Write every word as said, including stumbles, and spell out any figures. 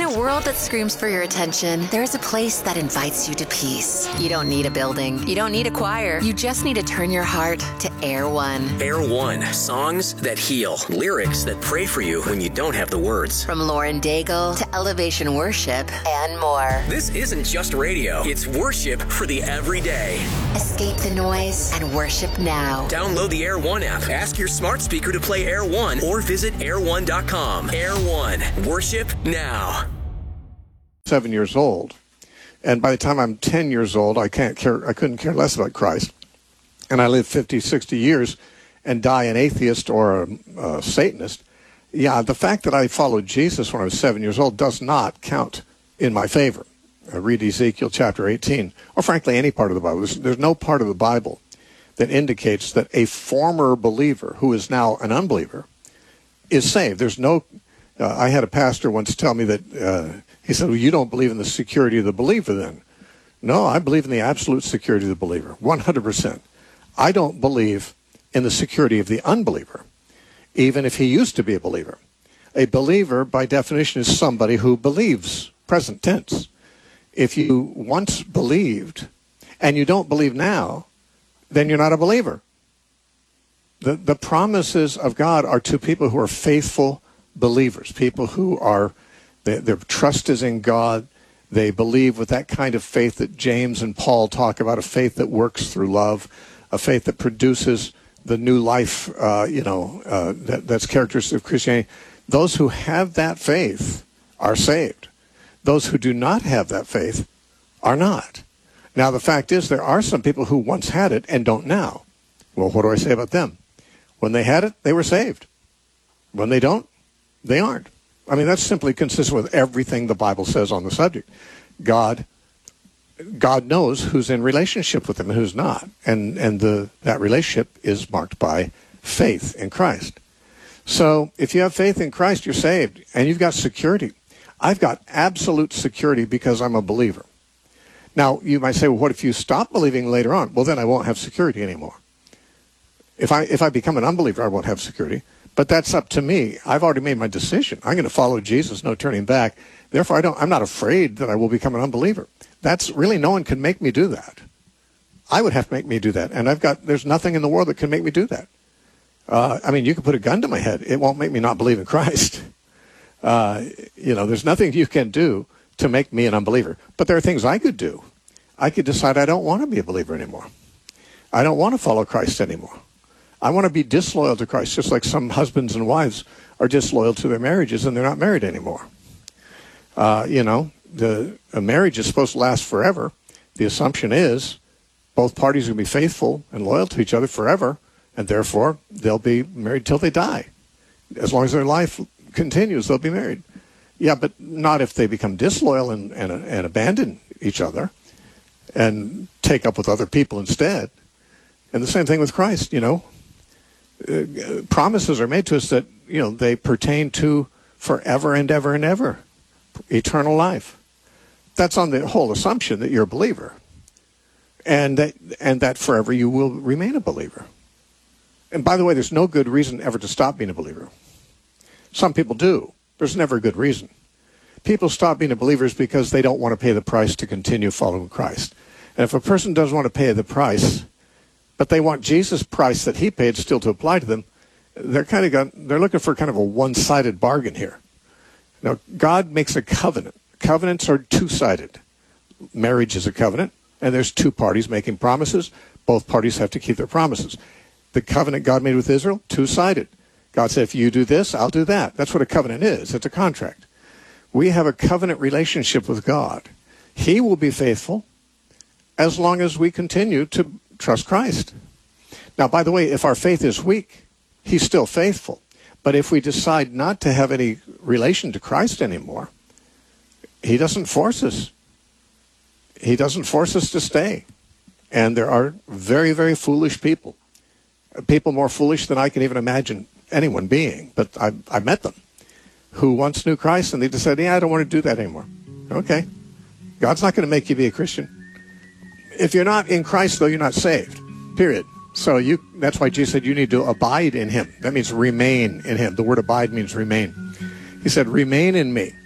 a world that screams for your attention, there is a place that invites you to peace. You don't need a building. You don't need a choir. You just need to turn your heart to Air One. Air One. Songs that heal. Lyrics that pray for you when you don't have the words. From Lauren Daigle to Elevation Worship and more. This isn't just radio. It's worship for the everyday. Escape the noise and worship now. Download the Air One app. Ask your smart speaker to play Air One or visit air one dot com. Air One. Worship now. Seven years old. And by the time I'm ten years old, I can't care, I couldn't care less about Christ. And I live fifty, sixty years and die an atheist or a, a Satanist. Yeah, the fact that I followed Jesus when I was seven years old does not count in my favor. I read Ezekiel chapter eighteen, or frankly any part of the Bible. There's, there's no part of the Bible that indicates that a former believer who is now an unbeliever is saved. There's no, uh, I had a pastor once tell me that, uh, he said, well, you don't believe in the security of the believer then. No, I believe in the absolute security of the believer, one hundred percent. I don't believe in the security of the unbeliever, even if he used to be a believer. A believer, by definition, is somebody who believes, present tense. If you once believed and you don't believe now, then you're not a believer. The, the promises of God are to people who are faithful believers, people who are, they, their trust is in God. They believe with that kind of faith that James and Paul talk about, a faith that works through love, a faith that produces the new life, uh, you know, uh, that, that's characteristic of Christianity. Those who have that faith are saved. Those who do not have that faith are not. Now, the fact is there are some people who once had it and don't now. Well, what do I say about them? When they had it, they were saved. When they don't, they aren't. I mean, that's simply consistent with everything the Bible says on the subject. God God knows who's in relationship with him and who's not. And and the that relationship is marked by faith in Christ. So if you have faith in Christ, you're saved, and you've got security. I've got absolute security because I'm a believer. Now, you might say, well, what if you stop believing later on? Well, then I won't have security anymore. If I if I become an unbeliever, I won't have security. But that's up to me. I've already made my decision. I'm going to follow Jesus, no turning back. Therefore, I don't, I'm not afraid that I will become an unbeliever. That's really, no one can make me do that. I would have to make me do that. And I've got, there's nothing in the world that can make me do that. Uh, I mean, you can put a gun to my head. It won't make me not believe in Christ. Uh, you know, there's nothing you can do to make me an unbeliever. But there are things I could do. I could decide I don't want to be a believer anymore. I don't want to follow Christ anymore. I want to be disloyal to Christ, just like some husbands and wives are disloyal to their marriages and they're not married anymore. Uh, you know, the a marriage is supposed to last forever. The assumption is both parties are going to be faithful and loyal to each other forever, and therefore they'll be married till they die. As long as their life continues, they'll be married. Yeah, but not if they become disloyal and, and, and abandon each other and take up with other people instead. And the same thing with Christ, you know. Uh, promises are made to us that, you know, they pertain to forever and ever and ever, eternal life. That's on the whole assumption that you're a believer, and that and that forever you will remain a believer. And by the way, there's no good reason ever to stop being a believer. Some people do. There's never a good reason. People stop being a believers because they don't want to pay the price to continue following Christ. And if a person doesn't want to pay the price, but they want Jesus' price that he paid still to apply to them, they're kind of got, they're looking for kind of a one-sided bargain here. Now, God makes a covenant. Covenants are two-sided. Marriage is a covenant, and there's two parties making promises. Both parties have to keep their promises. The covenant God made with Israel, two-sided. God said, if you do this, I'll do that. That's what a covenant is. It's a contract. We have a covenant relationship with God. He will be faithful as long as we continue to trust Christ. Now, by the way, if our faith is weak, he's still faithful. But if we decide not to have any relation to Christ anymore, he doesn't force us. He doesn't force us to stay. And there are very, very foolish people, people more foolish than I can even imagine anyone being, but I, I met them, who once knew Christ and they decided, yeah, I don't want to do that anymore. Okay. God's not going to make you be a Christian. If you're not in Christ, though, you're not saved, period. So you that's why Jesus said you need to abide in him. That means remain in him. The word abide means remain. He said, remain in me.